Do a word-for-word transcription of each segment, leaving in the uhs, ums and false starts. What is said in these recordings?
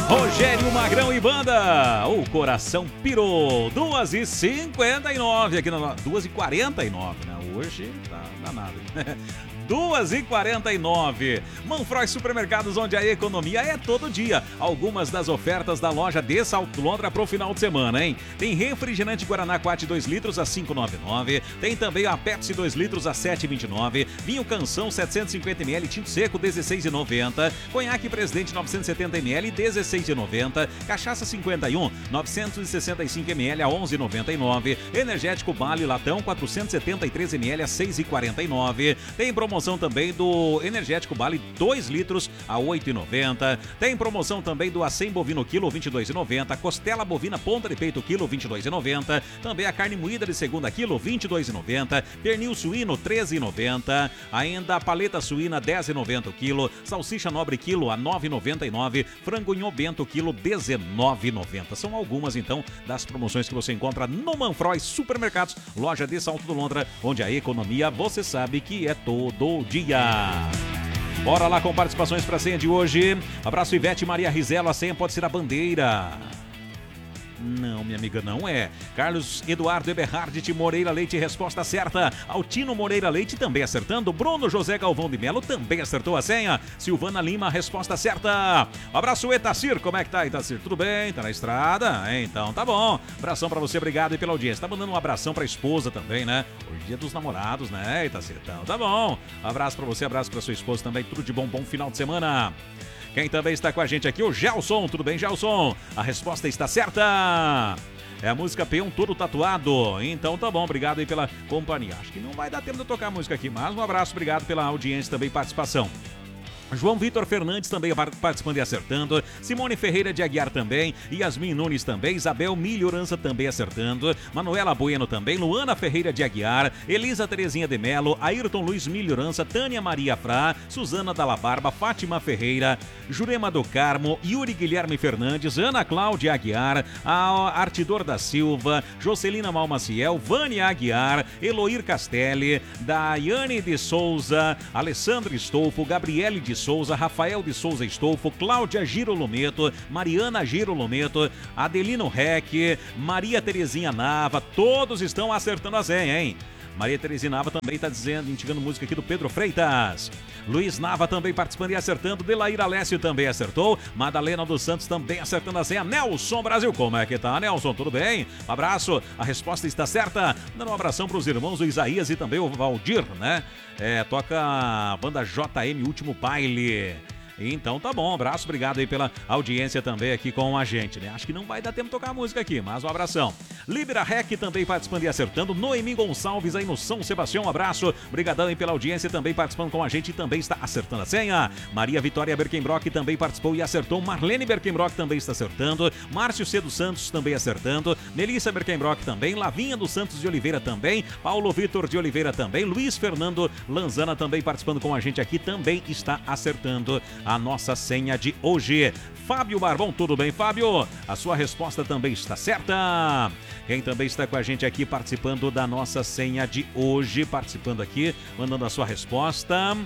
Rogério Magrão e banda, o coração pirou. duas e cinquenta e nove aqui na duas e quarenta e nove, né? Hoje tá danado. duas e quarenta e nove. Manfroy Supermercados, onde a economia é todo dia. Algumas das ofertas da loja de Salto Londra pro final de semana, hein? Tem refrigerante Guaraná Quat dois litros a cinco e noventa e nove. Tem também a Pepsi dois litros a sete e vinte e nove. Vinho Canção setecentos e cinquenta mililitros, tinto seco dezesseis e noventa. Conhaque Presidente novecentos e setenta mililitros, dezesseis e noventa. Cachaça cinquenta e um, novecentos e sessenta e cinco mililitros a onze e noventa e nove. Energético Bale Latão quatrocentos e setenta e três mililitros a seis e quarenta e nove. Tem promoção também do Energético Bale dois litros a oito e noventa. Tem promoção também do acém bovino quilo vinte e dois e noventa. Costela bovina ponta de peito quilo vinte e dois e noventa. Também a carne moída de segunda quilo vinte e dois e noventa. Pernil suíno treze e noventa. Ainda a paleta suína dez e noventa o quilo. Salsicha nobre quilo a nove e noventa e nove. Frango bento quilo dezenove e noventa. São algumas então das promoções que você encontra no Manfroy Supermercados, loja de Salto do Londra, onde a economia você sabe que é todo dia. Bora lá com participações para a senha de hoje. Abraço Ivete Maria Rizelo, a senha pode ser a bandeira. Não, minha amiga, não é. Carlos Eduardo Eberhard Moreira Leite, resposta certa. Altino Moreira Leite também acertando. Bruno José Galvão de Melo também acertou a senha. Silvana Lima, resposta certa. Abraço Etacir, como é que tá, Etacir? Tudo bem? Tá na estrada? Então tá bom. Abração pra você, obrigado aí pela audiência. Tá mandando um abração pra esposa também, né? Hoje é dia dos namorados, né, Etacir? Então tá bom. Abraço pra você, abraço pra sua esposa também. Tudo de bom, bom final de semana. Quem também está com a gente aqui, o Gelson. Tudo bem, Gelson? A resposta está certa. É a música Peão Todo Tatuado. Então tá bom, obrigado aí pela companhia. Acho que não vai dar tempo de eu tocar a música aqui, mas um abraço, obrigado pela audiência também e participação. João Vitor Fernandes também participando e acertando. Simone Ferreira de Aguiar também. Yasmin Nunes também. Isabel Milhorança também acertando. Manuela Bueno também. Luana Ferreira de Aguiar. Elisa Terezinha de Melo. Ayrton Luiz Milhorança. Tânia Maria Frá. Suzana Dalla Barba. Fátima Ferreira. Jurema do Carmo. Yuri Guilherme Fernandes. Ana Cláudia Aguiar. A Artidor da Silva. Jocelina Malmaciel. Vânia Aguiar. Eloir Castelli. Daiane de Souza. Alessandra Estolfo. Gabriele de Souza, Rafael de Souza Estolfo, Cláudia Girolometo, Mariana Girolometo, Adelino Reck, Maria Terezinha Nava, todos estão acertando a senha, hein? Maria Terezinha Nava também está dizendo, indicando música aqui do Pedro Freitas. Luiz Nava também participando e acertando. Delair Alessio também acertou. Madalena dos Santos também acertando a senha. Nelson Brasil, como é que tá, Nelson? Tudo bem? Um abraço. A resposta está certa. Dando um abração para os irmãos o Isaías e também o Valdir, né? É, toca a banda J M Último Baile. Então tá bom, um abraço, obrigado aí pela audiência também aqui com a gente, né? Acho que não vai dar tempo de tocar a música aqui, mas um abração. Libra Rec também participando e acertando. Noemi Gonçalves aí no São Sebastião, um abraço. Obrigadão aí pela audiência também participando com a gente e também está acertando a senha. Maria Vitória Berkenbrock também participou e acertou. Marlene Berkenbrock também está acertando. Márcio C. dos Santos também acertando. Melissa Berkenbrock também. Lavinha dos Santos de Oliveira também. Paulo Vitor de Oliveira também. Luiz Fernando Lanzana também participando com a gente aqui, também está acertando a nossa senha de hoje. Fábio Barbão, tudo bem, Fábio? A sua resposta também está certa. Quem também está com a gente aqui participando da nossa senha de hoje, participando aqui, mandando a sua resposta.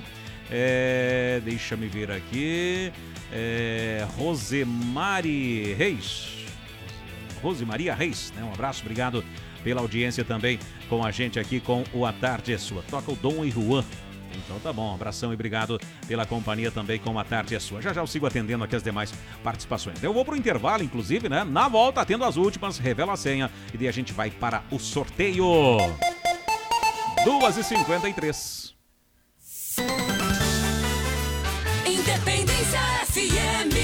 É, deixa-me ver aqui. É, Rosemary Reis. Rosemaria Reis, né? Um abraço, obrigado pela audiência também com a gente aqui com o A Tarde é Sua. Toca o Dom e Juan. Então tá bom, um abração e obrigado pela companhia também com A Tarde é Sua. Já já eu sigo atendendo aqui as demais participações. Eu vou pro intervalo, inclusive, né? Na volta, atendo as últimas, revelo a senha e daí a gente vai para o sorteio. duas e cinquenta e três. Independência F M.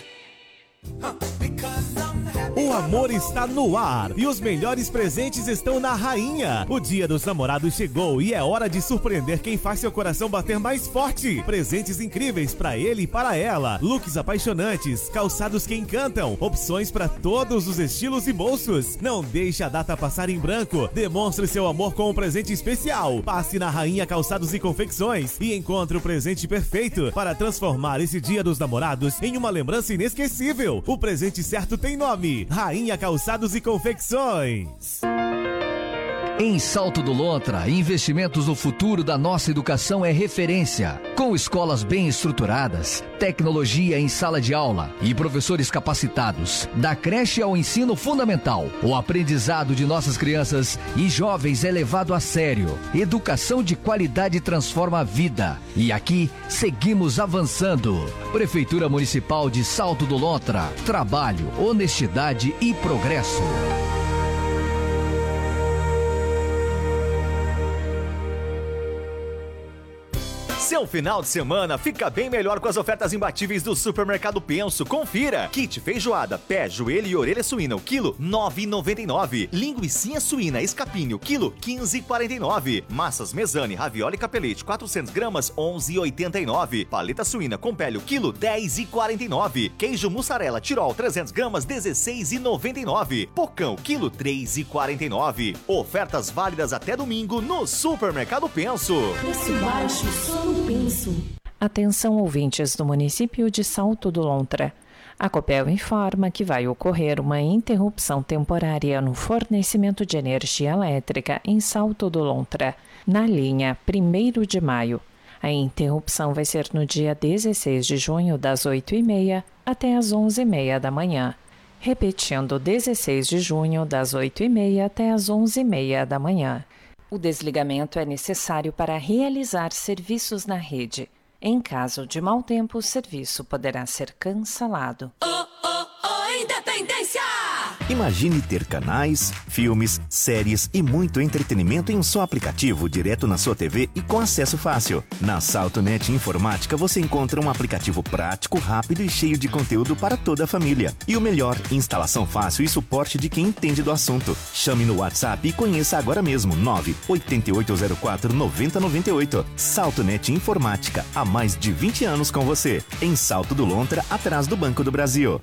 O amor está no ar e os melhores presentes estão na Rainha. O Dia dos Namorados chegou e é hora de surpreender quem faz seu coração bater mais forte. Presentes incríveis para ele e para ela. Looks apaixonantes, calçados que encantam, opções para todos os estilos e bolsos. Não deixe a data passar em branco. Demonstre seu amor com um presente especial. Passe na Rainha Calçados e Confecções e encontre o presente perfeito para transformar esse Dia dos Namorados em uma lembrança inesquecível. O presente certo tem nome: Rainha Calçados e Confecções. Em Salto do Lontra, investimentos no futuro da nossa educação é referência. Com escolas bem estruturadas, tecnologia em sala de aula e professores capacitados, da creche ao ensino fundamental, o aprendizado de nossas crianças e jovens é levado a sério. Educação de qualidade transforma a vida. E aqui, seguimos avançando. Prefeitura Municipal de Salto do Lontra. Trabalho, honestidade e progresso. Seu final de semana fica bem melhor com as ofertas imbatíveis do Supermercado Penso. Confira! Kit feijoada, pé, joelho e orelha suína, o quilo nove reais e noventa e nove centavos. Linguicinha suína escapinho, quilo quinze reais e quarenta e nove centavos. Massas Mesane, ravioli e capelete, quatrocentas gramas, onze reais e oitenta e nove centavos. Paleta suína com pele, o quilo dez reais e quarenta e nove centavos. Queijo mussarela Tirol, trezentas gramas, dezesseis reais e noventa e nove centavos. Pocão, quilo três reais e quarenta e nove centavos. Ofertas válidas até domingo no Supermercado Penso. Preço baixo, só Penso. Atenção, ouvintes do município de Salto do Lontra. A Copel informa que vai ocorrer uma interrupção temporária no fornecimento de energia elétrica em Salto do Lontra, na linha primeiro de maio. A interrupção vai ser no dia dezesseis de junho, das oito e meia até as onze e meia da manhã. Repetindo, dezesseis de junho, das oito e meia até as onze e meia da manhã. O desligamento é necessário para realizar serviços na rede. Em caso de mau tempo, o serviço poderá ser cancelado. Oh, oh, oh, Independência! Imagine ter canais, filmes, séries e muito entretenimento em um só aplicativo direto na sua T V e com acesso fácil. Na SaltoNet Informática você encontra um aplicativo prático, rápido e cheio de conteúdo para toda a família. E o melhor, instalação fácil e suporte de quem entende do assunto. Chame no WhatsApp e conheça agora mesmo nove oito oito zero quatro nove zero nove oito. SaltoNet Informática, há mais de vinte anos com você. Em Salto do Lontra, atrás do Banco do Brasil.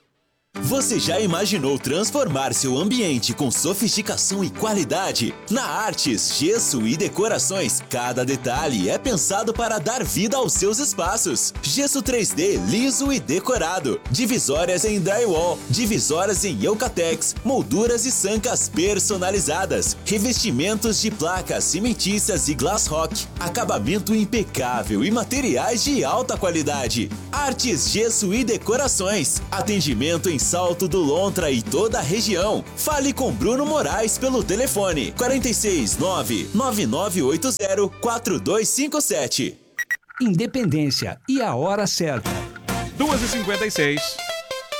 Você já imaginou transformar seu ambiente com sofisticação e qualidade? Na Artes, Gesso e Decorações, cada detalhe é pensado para dar vida aos seus espaços. Gesso três D liso e decorado, divisórias em drywall, divisórias em Eucatex, molduras e sancas personalizadas, revestimentos de placas cimentícias e glass rock, acabamento impecável e materiais de alta qualidade. Artes, Gesso e Decorações, atendimento em Salto do Lontra e toda a região. Fale com Bruno Moraes pelo telefone quarenta e seis, nove nove nove oito zero quatro dois cinco sete. Independência e a hora certa. duas e cinquenta e seis.